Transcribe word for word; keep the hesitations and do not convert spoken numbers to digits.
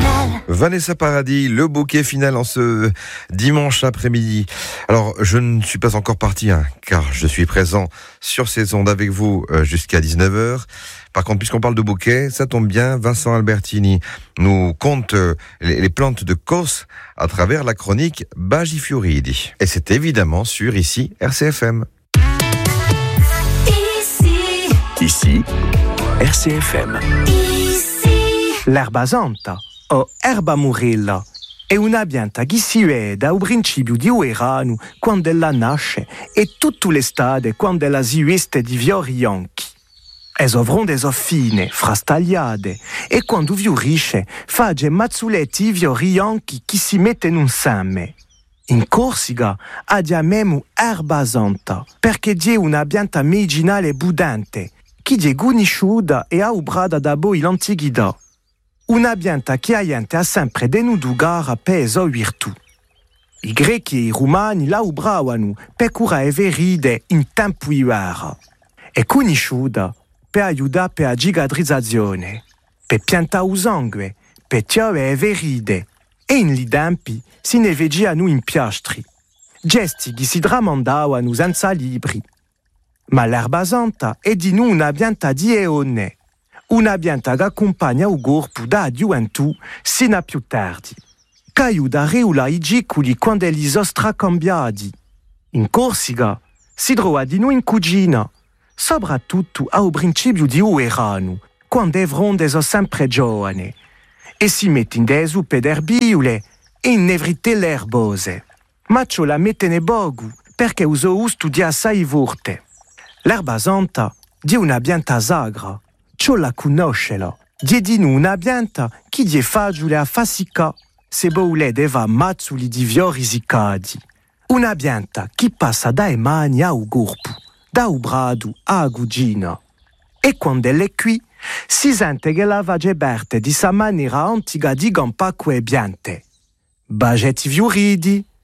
final. Vanessa Paradis, le bouquet final en ce dimanche après-midi. Alors, je ne suis pas encore parti, hein, car je suis présent sur ces ondes avec vous euh, jusqu'à dix-neuf heures. Par contre, puisqu'on parle de bouquet, ça tombe bien, Vincent Albertini nous conte euh, les, les plantes de Cos à travers la chronique Bagi Fioridi. Et c'est évidemment sur ici, R C F M. Ici, Ici, R C F M. ici, L'erba santa, o erba murilla, è una pianta che si vede al principio di verano quando ella nasce e tutte le estate quando ella si veste di fiori bianchi. E sovronde so fine, frastagliate, e quando fiorisce fa mazzuletti fiori bianchi che si mettono insieme. In Corsica abbiamo erba santa, perché è una pianta medicinale budante, che è conosciuta e aubrata da voi l'antichità. Una pianta che ha sempre tenuto gara per la sua virtù. I greci e i romani la ubravano per curare ferite in tempo di guerra. È conosciuta per aiutare per la cicatrizzazione, per piantare il sangue, per tirare le ferite. E in li tempi si ne vedevano in piastri, gesti che si tramandavano senza libri. Ma l'erba santa è di noi una pianta di eone, una pianta che accompagna il corpo da gioventù sino a più tardi, che aiuta a regolare i giccoli quando li sono stracambiati. In Corsica si trova di noi in cucina, soprattutto al principio di verano, quando le fronde sono sempre giovani, e si mette in delle zuppe d'erbiule e in nevritelle erbose. Ma ciò la mette ne bogu, perché uso studia assai forte. L'erba santa è una pianta sagra, ciò la conoscelo. È di noi una pianta che è facile a fassica, se boule deva mazzuli di fiori siccati. Una pianta che passa dai mani al corpo, da brado a cugina. E quando è qui, si sente che la va geberte di sa maniera antica di gampacque e piante. Bagetti fioridi,